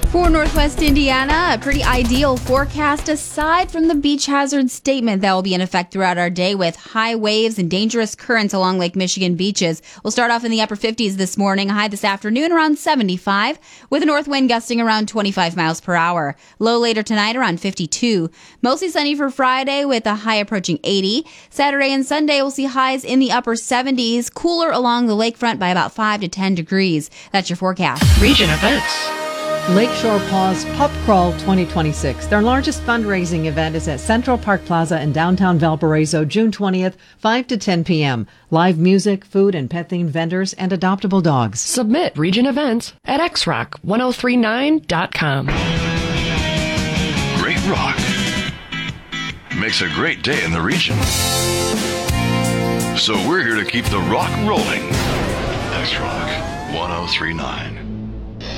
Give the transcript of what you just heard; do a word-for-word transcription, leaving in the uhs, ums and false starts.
For Northwest Indiana, a pretty ideal forecast aside from the beach hazard statement that will be in effect throughout our day with high waves and dangerous currents along Lake Michigan beaches. We'll start off in the upper fifties this morning, high this afternoon around seventy-five, with a north wind gusting around twenty-five miles per hour. Low later tonight around fifty-two. Mostly sunny for Friday with a high approaching eighty. Saturday and Sunday we'll see highs in the upper seventies, cooler along the lakefront by about five to ten degrees. That's your forecast. Region events. Lakeshore Paws Pup Crawl twenty twenty-six. Their largest fundraising event is at Central Park Plaza in downtown Valparaiso, June twentieth, five to ten p.m. Live music, food, and pet-themed vendors, and adoptable dogs. Submit region events at x rock ten thirty-nine dot com. Great rock makes a great day in the region. So we're here to keep the rock rolling. X Rock ten thirty-nine.